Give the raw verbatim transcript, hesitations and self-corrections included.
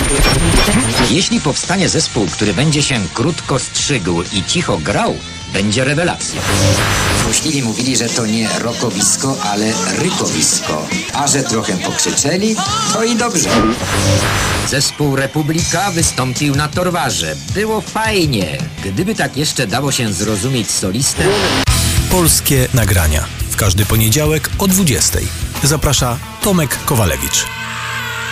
Jeśli powstanie zespół, który będzie się krótko strzygł i cicho grał, będzie rewelacja. Złośliwi mówili, że to nie rokowisko, ale rykowisko. A że trochę pokrzyczeli, to i dobrze. Zespół Republika wystąpił na Torwarze. Było fajnie. Gdyby tak jeszcze dało się zrozumieć solistę... Polskie nagrania. W każdy poniedziałek o dwudziestej. Zaprasza Tomek Kowalewicz.